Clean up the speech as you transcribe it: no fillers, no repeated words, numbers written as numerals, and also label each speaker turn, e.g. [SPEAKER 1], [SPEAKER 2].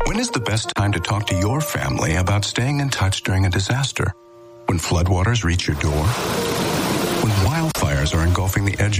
[SPEAKER 1] When is the best time to talk to your family about staying in touch during a disaster? When floodwaters reach your door? When wildfires are engulfing the edge of